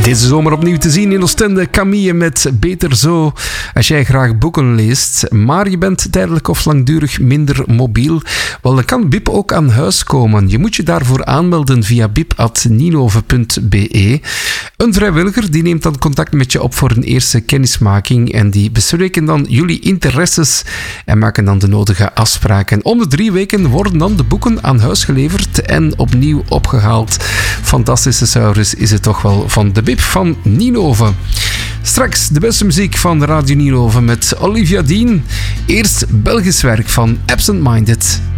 Deze zomer opnieuw te zien in Oostende. Camille met Beter Zo. Als jij graag boeken leest, maar je bent tijdelijk of langdurig minder mobiel, wel, dan kan Bib ook aan huis komen. Je moet je daarvoor aanmelden via bib@ninove.be. Een vrijwilliger die neemt dan contact met je op voor een eerste kennismaking en die bespreken dan jullie interesses en maken dan de nodige afspraken. Om de 3 weken worden dan de boeken aan huis geleverd en opnieuw opgehaald. Fantastische Saurus is het toch wel van de Bib van Ninove. Straks de beste muziek van Radio Ninove met Olivia Dean. Eerst Belgisch werk van Absent Minded.